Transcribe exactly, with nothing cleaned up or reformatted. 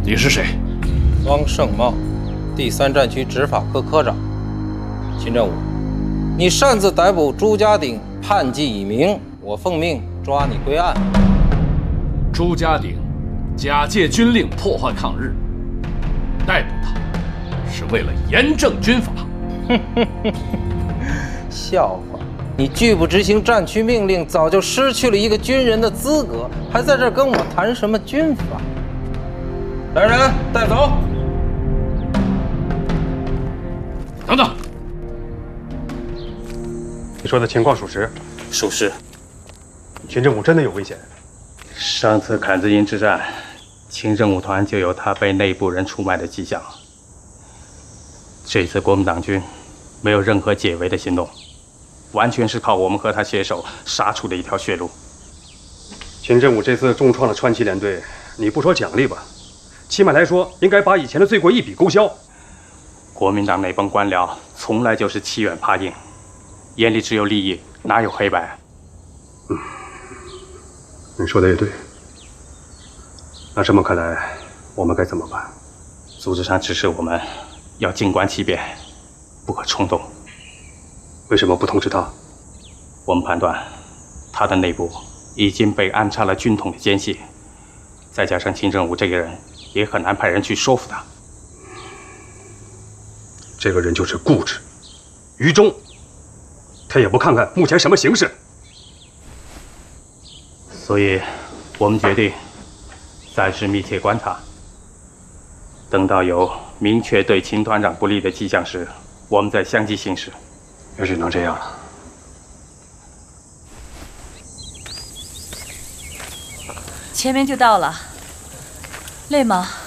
你是谁？ 汪胜茂，第三战区执法科科长。秦振武，你擅自逮捕朱家鼎，叛纪已明，我奉命抓你归案。 朱家鼎假借军令破坏抗日，逮捕他是为了严正军法。 笑话！你拒不执行战区命令，早就失去了一个军人的资格，还在这儿跟我谈什么军法？来人，带走！ 等等， 你说的情况属实？ 属实。 秦振武真的有危险？ 上次坎子营之战，秦振武团就有他被内部人出卖的迹象。这次国民党军没有任何解围的行动，完全是靠我们和他携手杀出的一条血路。 秦振武这次重创了川崎联队，你不说奖励吧，起码来说应该把以前的罪过一笔勾销。 国民党那帮官僚从来就是欺软怕硬，眼里只有利益，哪有黑白？ 嗯，你说的也对。那这么看来，我们该怎么办？ 组织上指示我们要静观其变，不可冲动。 为什么不通知他？ 我们判断，他的内部已经被安插了军统的奸细，再加上秦振武这个人，也很难派人去说服他。 这个人就是固执、愚忠，他也不看看目前什么形势。 所以，我们决定暂时密切观察，等到有明确对秦团长不利的迹象时，我们再相继行事。 也只能这样了。 前面就到了，累吗？